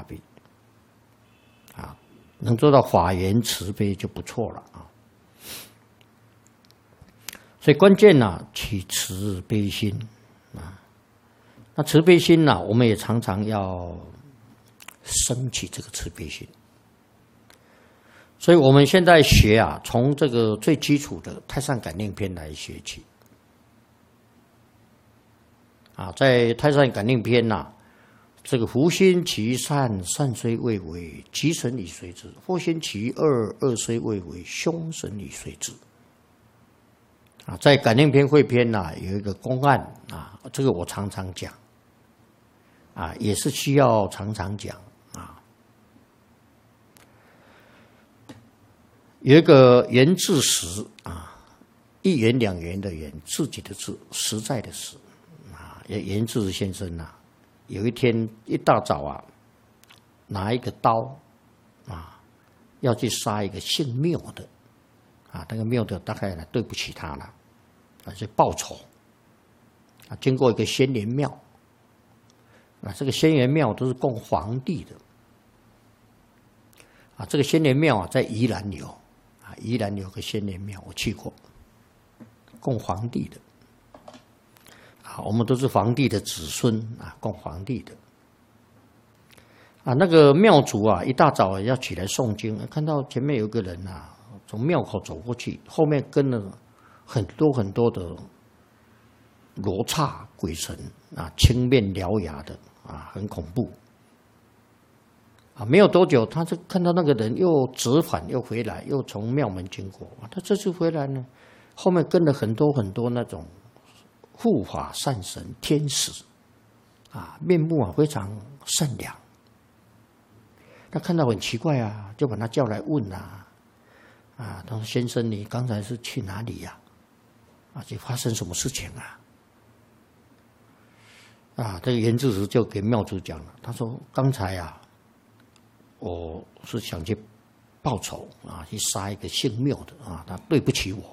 大悲，啊，能做到法缘慈悲就不错了啊。所以关键呢，起慈悲心啊。那慈悲心呢，我们也常常要升起这个慈悲心。所以我们现在学啊，从这个最基础的《太上感应篇》来学起。啊，在《太上感应篇》呐，这个福心其善，善虽未为，吉神以随之；祸心其恶，恶虽未为，凶神以随之。啊，在《感应篇》汇篇呐，有一个公案啊，这个我常常讲，啊，也是需要常常讲啊。有一个袁志实啊，一元两元的元，自己的自，实在的实。袁志实先生啊，有一天一大早啊，拿一个刀啊，要去杀一个姓缪的啊，那个缪的大概呢对不起他了，啊，去报仇啊。经过一个仙莲庙啊，这个仙莲庙都是供皇帝的啊。这个仙莲庙啊，在宜兰有啊，宜兰有个仙莲庙，我去过，供皇帝的。我们都是皇帝的子孙啊，供皇帝的啊。那个庙主啊，一大早要起来诵经，看到前面有个人啊，从庙口走过去，后面跟了很多很多的罗刹鬼神啊，青面獠牙的啊，很恐怖啊。没有多久，他就看到那个人又折返又回来，又从庙门经过。他这次回来呢，后面跟了很多很多那种护法善神天使啊，面目啊非常善良。他看到很奇怪啊，就把他叫来问啊，他说：“先生，你刚才是去哪里呀？啊，就发生什么事情啊？”啊，这个袁志实就给庙主讲了，他说：“刚才啊，我是想去报仇啊，去杀一个姓缪的啊，他对不起我。”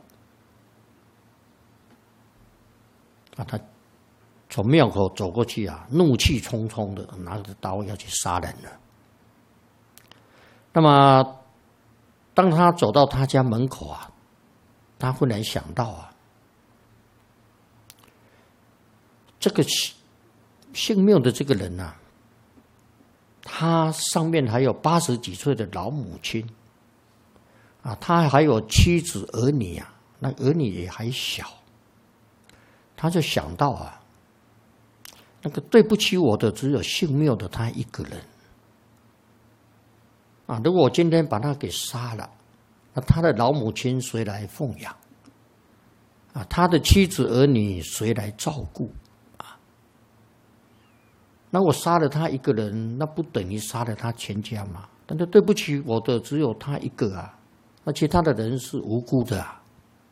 啊，他从庙口走过去啊，怒气冲冲的拿着刀要去杀人了。那么，当他走到他家门口啊，他忽然想到啊，这个姓缪的这个人啊，他上面还有80几岁的老母亲啊，他还有妻子儿女啊，那儿女也还小。他就想到啊，那个对不起我的只有姓缪的他一个人啊。如果我今天把他给杀了，那他的老母亲谁来奉养啊？他的妻子儿女谁来照顾啊？那我杀了他一个人，那不等于杀了他全家吗？但是对不起我的只有他一个啊，那其他的人是无辜的啊。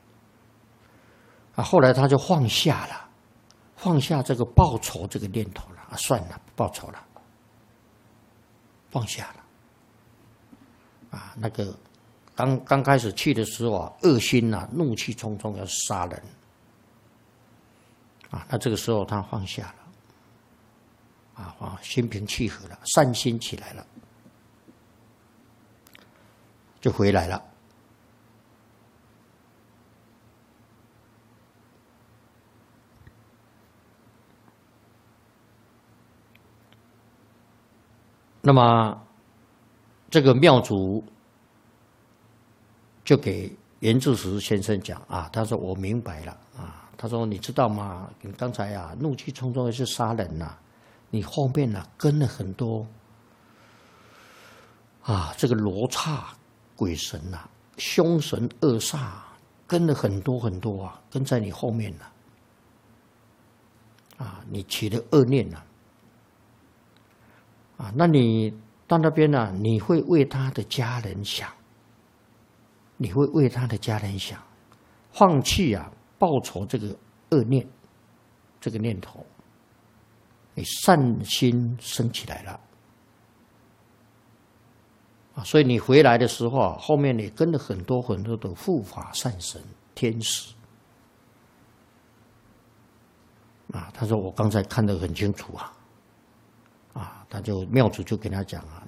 后来他就放下了，放下这个报仇这个念头了啊，算了，不报仇了，放下了。啊，那个刚开始去的时候啊，恶心啊，怒气冲冲要杀人啊，那这个时候他放下了，心平气和了，善心起来了，就回来了。那么，这个庙主就给袁志实先生讲啊，他说：“我明白了啊。”他说：“你知道吗？你刚才啊，怒气冲冲的去杀人呐，你后面啊跟了很多啊，这个罗刹鬼神呐、凶神恶煞，跟了很多很多啊，跟在你后面了啊，你起了恶念了。”啊，那你到那边呢？你会为他的家人想，你会为他的家人想，放弃啊报仇这个恶念，这个念头，你善心升起来了啊！所以你回来的时候啊，后面也跟了很多很多的护法善神、天使啊。他说：“我刚才看得很清楚啊。” 他就庙主就跟他讲啊。